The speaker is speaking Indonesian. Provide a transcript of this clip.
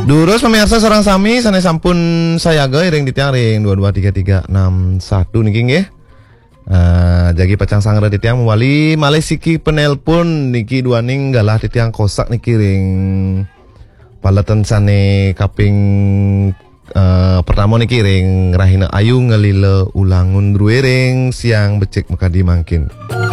Durus pemirsa seorang sami sana sampun sayaga ring di tiang ring 223361 niki nggih. Jagi pacang sangre di tiang wali malesiki penelpon niki duaning galah di tiang kosak niki ring palaten sane kaping pertama niki ring Rahina Ayu ngelile ulangun druwe ring siang becek mekadi mangkin.